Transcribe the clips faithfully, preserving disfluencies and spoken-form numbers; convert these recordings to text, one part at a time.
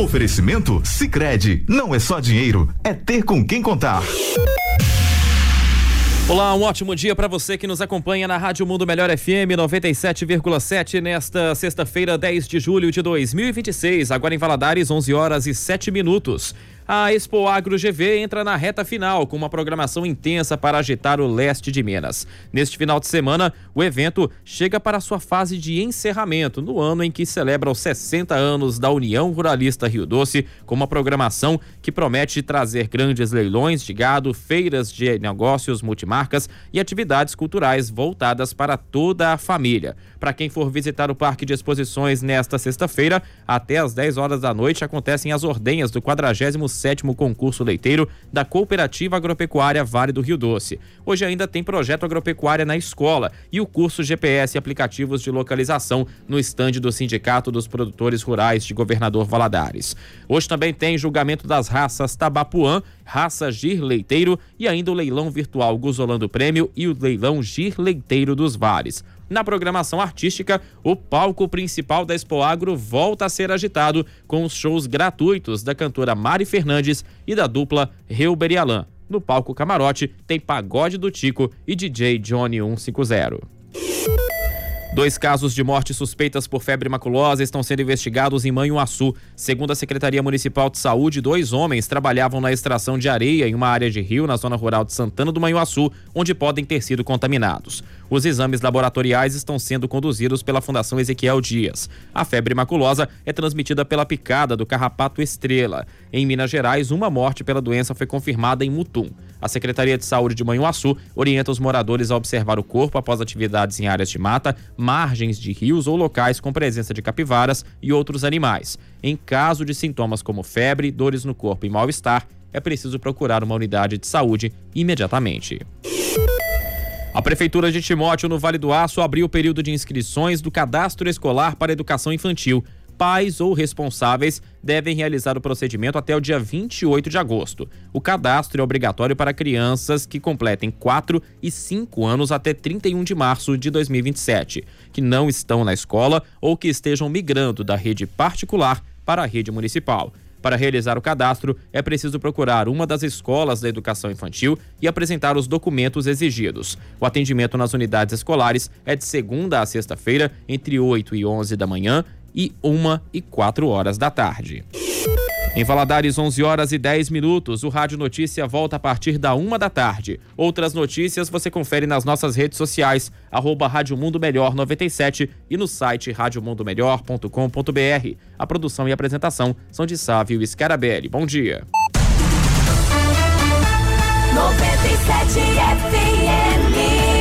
Oferecimento Sicredi, não é só dinheiro, é ter com quem contar. Olá, um ótimo dia para você que nos acompanha na Rádio Mundo Melhor F M noventa e sete vírgula sete nesta sexta-feira, dez de julho de dois mil e vinte e seis, agora em Valadares, onze horas e sete minutos. A Expo Agro G V entra na reta final com uma programação intensa para agitar o leste de Minas. Neste final de semana, o evento chega para sua fase de encerramento, no ano em que celebra os sessenta anos da União Ruralista Rio Doce, com uma programação que promete trazer grandes leilões de gado, feiras de negócios multimarcas e atividades culturais voltadas para toda a família. Para quem for visitar o Parque de Exposições nesta sexta-feira, até às dez horas da noite acontecem as ordenhas do quadragésimo sétimo concurso leiteiro da Cooperativa Agropecuária Vale do Rio Doce. Hoje ainda tem projeto agropecuária na escola e o curso G P S e aplicativos de localização no estande do Sindicato dos Produtores Rurais de Governador Valadares. Hoje também tem julgamento das raças Tabapuã, raça Gir Leiteiro e ainda o leilão virtual Guzolando Prêmio e o leilão Gir Leiteiro dos Vales. Na programação artística, o palco principal da Expo Agro volta a ser agitado com os shows gratuitos da cantora Mari Fernandes e da dupla Reuber e Alain. No palco camarote tem Pagode do Tico e D J Johnny cento e cinquenta. Dois casos de morte suspeitas por febre maculosa estão sendo investigados em Manhuaçu. Segundo a Secretaria Municipal de Saúde, dois homens trabalhavam na extração de areia em uma área de rio na zona rural de Santana do Manhuaçu, onde podem ter sido contaminados. Os exames laboratoriais estão sendo conduzidos pela Fundação Ezequiel Dias. A febre maculosa é transmitida pela picada do carrapato estrela. Em Minas Gerais, uma morte pela doença foi confirmada em Mutum. A Secretaria de Saúde de Manhuaçu orienta os moradores a observar o corpo após atividades em áreas de mata, margens de rios ou locais com presença de capivaras e outros animais. Em caso de sintomas como febre, dores no corpo e mal-estar, é preciso procurar uma unidade de saúde imediatamente. A Prefeitura de Timóteo, no Vale do Aço, abriu o período de inscrições do Cadastro Escolar para Educação Infantil. Pais ou responsáveis devem realizar o procedimento até o dia vinte e oito de agosto. O cadastro é obrigatório para crianças que completem quatro e cinco anos até trinta e um de março de dois mil e vinte e sete, que não estão na escola ou que estejam migrando da rede particular para a rede municipal. Para realizar o cadastro, é preciso procurar uma das escolas da educação infantil e apresentar os documentos exigidos. O atendimento nas unidades escolares é de segunda a sexta-feira, entre oito e onze da manhã e uma e quatro horas da tarde. Em Valadares, onze horas e dez minutos, o Rádio Notícia volta a partir da uma da tarde. Outras notícias você confere nas nossas redes sociais, arroba Rádio Mundo Melhor noventa e sete e no site rádio mundo melhor ponto com ponto b r. A produção e apresentação são de Sávio Scarabelli. Bom dia. noventa e sete F M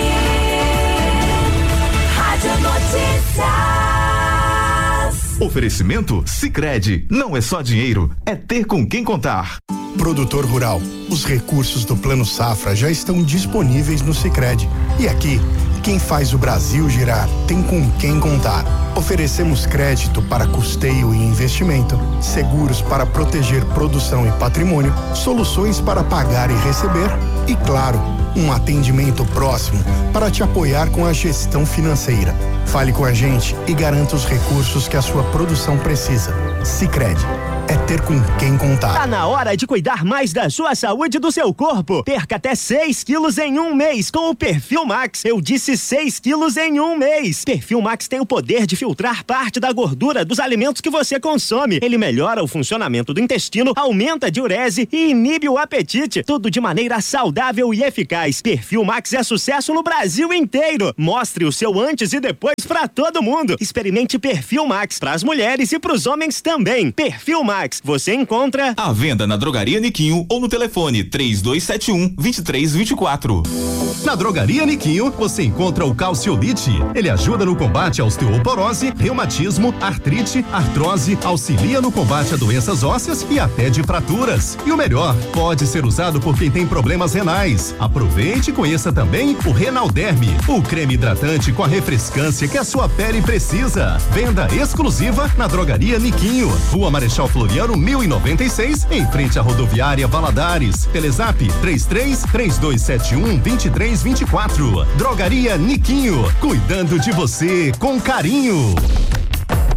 Rádio Notícia. Oferecimento Sicredi, não é só dinheiro, é ter com quem contar. Produtor rural, os recursos do Plano Safra já estão disponíveis no Sicredi. E aqui, quem faz o Brasil girar tem com quem contar. Oferecemos crédito para custeio e investimento, seguros para proteger produção e patrimônio, soluções para pagar e receber e, claro, um atendimento próximo para te apoiar com a gestão financeira. Fale com a gente e garanta os recursos que a sua produção precisa. Sicredi, é ter com quem contar. Tá na hora de cuidar mais da sua saúde e do seu corpo. Perca até seis quilos em um mês com o Perfil Max. Eu disse seis quilos em um mês. Perfil Max tem o poder de filtrar parte da gordura dos alimentos que você consome. Ele melhora o funcionamento do intestino, aumenta a diurese e inibe o apetite. Tudo de maneira saudável e eficaz. Perfil Max é sucesso no Brasil inteiro. Mostre o seu antes e depois pra todo mundo. Experimente Perfil Max pras mulheres e pros homens também. Perfil Max. Você encontra à venda na Drogaria Niquinho ou no telefone três dois sete um, dois três dois quatro. Na Drogaria Niquinho você encontra o Calciolite. Ele ajuda no combate à osteoporose, reumatismo, artrite, artrose, auxilia no combate a doenças ósseas e até de fraturas. E o melhor, pode ser usado por quem tem problemas renais. Aproveite e conheça também o Renalderme, o creme hidratante com a refrescância que a sua pele precisa. Venda exclusiva na Drogaria Niquinho, Rua Marechal Floriano mil e noventa e seis, em frente à rodoviária Valadares. Telezap três três três dois sete um dois três dois quatro. Drogaria Niquinho, cuidando de você com carinho.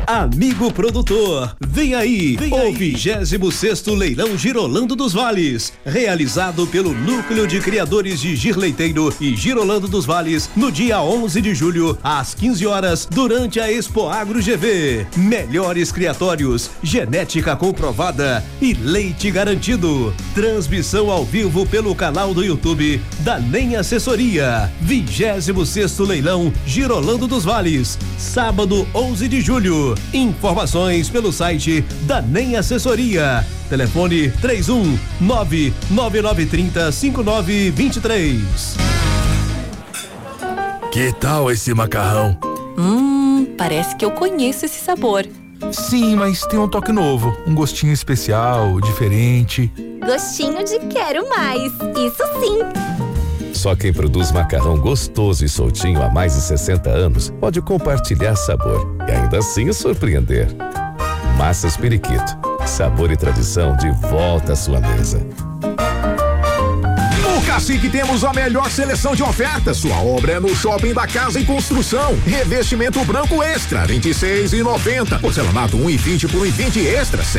Amigo produtor, vem aí, vem o vigésimo sexto Leilão Girolando dos Vales, realizado pelo Núcleo de Criadores de Gir Leiteiro e Girolando dos Vales, no dia onze de julho, às quinze horas, durante a Expo Agro G V. Melhores criatórios, genética comprovada e leite garantido. Transmissão ao vivo pelo canal do YouTube da NEM Assessoria. vigésimo sexto Leilão Girolando dos Vales, sábado onze de julho. Informações pelo site da NEM Assessoria. Telefone três um nove nove nove três zero cinco nove dois três. Que tal esse macarrão? Hum, parece que eu conheço esse sabor. Sim, mas tem um toque novo, um gostinho especial, diferente. Gostinho de quero mais, isso sim. Só quem produz macarrão gostoso e soltinho há mais de sessenta anos pode compartilhar sabor e ainda assim surpreender. Massas Periquito, sabor e tradição de volta à sua mesa. No Cacique temos a melhor seleção de ofertas. Sua obra é no Shopping da Casa em Construção. Revestimento branco extra, vinte e seis e noventa. Porcelanato um e vinte por um e vinte extra.